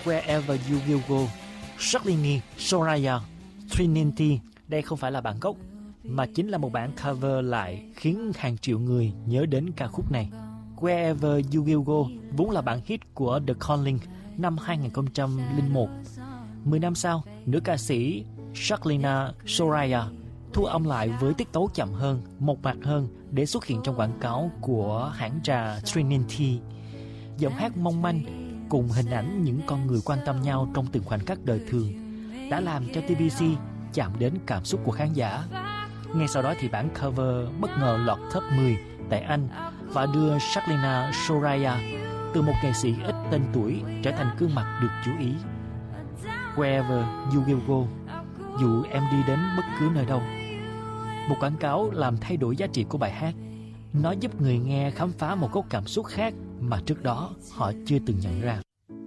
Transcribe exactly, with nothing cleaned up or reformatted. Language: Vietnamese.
Wherever You Will Go, Jacqueline Soraya, Trinity. Đây không phải là bản gốc, mà chính là một bản cover lại khiến hàng triệu người nhớ đến ca khúc này. Wherever You Will Go vốn là bản hit của The Calling năm hai không không một. Mười năm sau, nữ ca sĩ Jacqueline Soraya thu âm lại với tiết tấu chậm hơn, mộc mạc hơn để xuất hiện trong quảng cáo của hãng trà Trinity. Giọng hát mong manh cùng hình ảnh những con người quan tâm nhau trong từng khoảnh khắc đời thường đã làm cho tê bê xê chạm đến cảm xúc của khán giả. Ngay sau đó thì bản cover bất ngờ lọt top mười tại Anh và đưa Jacqueline Soraya từ một nghệ sĩ ít tên tuổi trở thành gương mặt được chú ý. Wherever You Will Go, dù em đi đến bất cứ nơi đâu. Một quảng cáo làm thay đổi giá trị của bài hát. Nó giúp người nghe khám phá một góc cảm xúc khác mà trước đó họ chưa từng nhận ra.